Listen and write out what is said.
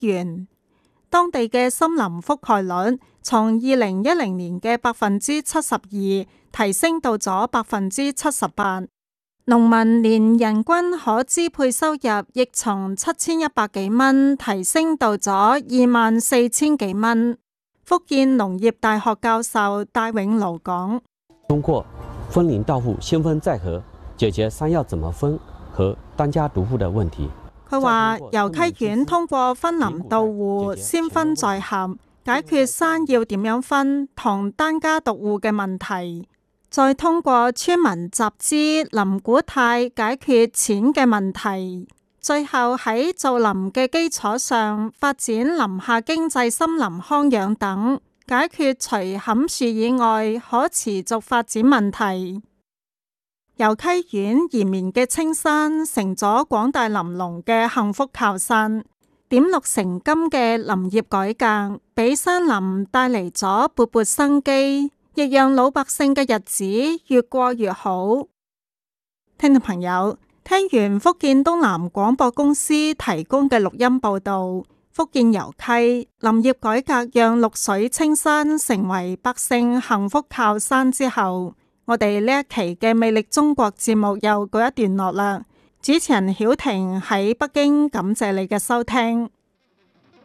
園。當地嘅森林覆蓋率從2010年嘅72%提升到咗78%，農民年人均可支配收入亦從7100幾蚊提升到咗24000幾蚊。福建農業大學教授戴永勞講： 通過分林到戶、先分再合，解決山藥怎麼分和單家獨戶的問題。 佢話由溪縣通過分林到戶、先分再合，解決山要點樣分同單家獨戶嘅問題，再通過村民集資林古泰解決錢嘅問題，最後喺造林嘅基礎上發展林下經濟森林康養等，解決除砍樹以外可持續發展問題。由溪縣延綿嘅青山成咗廣大林農嘅幸福靠山，點綠成金嘅林業改革俾山林帶嚟咗勃勃生機，亦讓老百姓嘅日子越過越好。聽眾朋友，聽完福建東南廣播公司提供嘅錄音報道，福建由溪林業改革讓綠水青山成為百姓幸福靠山之後，我哋呢一期嘅魅力中國節目又告一段落啦。主持人曉婷喺北京，感謝你嘅收聽。